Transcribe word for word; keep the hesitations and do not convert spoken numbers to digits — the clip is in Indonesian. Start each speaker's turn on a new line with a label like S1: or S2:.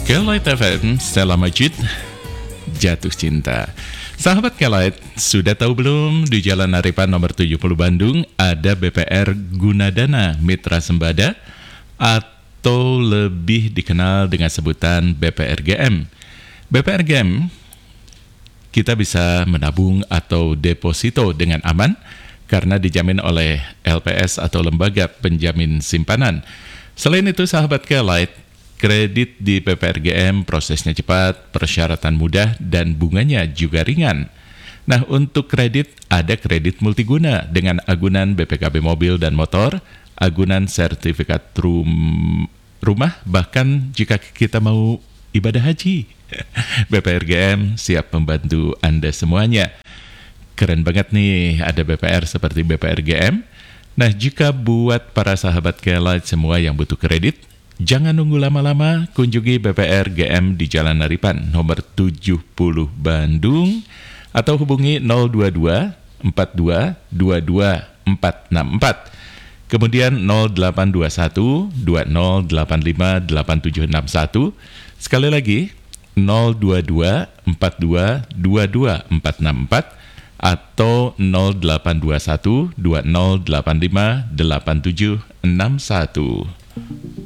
S1: Kelight F M, Stella Majid, Jatuh Cinta. Sahabat Kelight, sudah tahu belum di Jalan Aripan nomor tujuh puluh Bandung ada B P R Gunadana Mitra Sembada atau lebih dikenal dengan sebutan B P R G M. B P R G M, kita bisa menabung atau deposito dengan aman karena dijamin oleh L P S atau Lembaga Penjamin Simpanan. Selain itu, sahabat Kelight, kredit di B P R G M prosesnya cepat, persyaratan mudah, dan bunganya juga ringan. Nah, untuk kredit, ada kredit multiguna dengan agunan B P K B mobil dan motor, agunan sertifikat rum, rumah, bahkan jika kita mau ibadah haji. B P R G M siap membantu Anda semuanya. Keren banget nih, ada B P R seperti B P R G M. Nah, jika buat para sahabat Kelight semua yang butuh kredit, jangan nunggu lama-lama, kunjungi B P R G M di Jalan Aripan nomor tujuh puluh Bandung atau hubungi nol dua dua empat dua dua dua empat enam empat. Kemudian nol delapan dua satu dua nol delapan lima delapan tujuh enam satu. Sekali lagi nol dua dua empat dua dua dua empat enam empat atau nol delapan dua satu dua nol delapan lima delapan tujuh enam satu.